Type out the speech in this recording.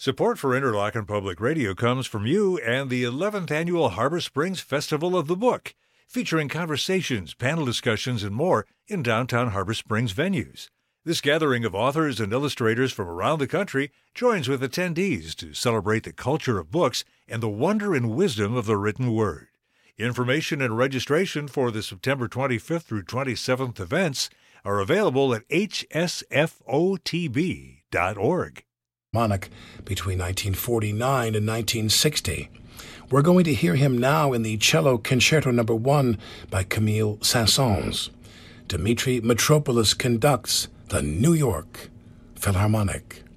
Support for Interlochen Public Radio comes from you and the 11th Annual Harbor Springs Festival of the Book, featuring conversations, panel discussions, and more in downtown Harbor Springs venues. This gathering of authors and illustrators from around the country joins with attendees to celebrate the culture of books and the wonder and wisdom of the written word. Information and registration for the September 25th through 27th events are available at hsfotb.org. Harmonic between 1949 and 1960. We're going to hear him now in the Cello Concerto No. 1 by Camille Saint-Saëns. Dimitri Mitropoulos conducts the New York Philharmonic.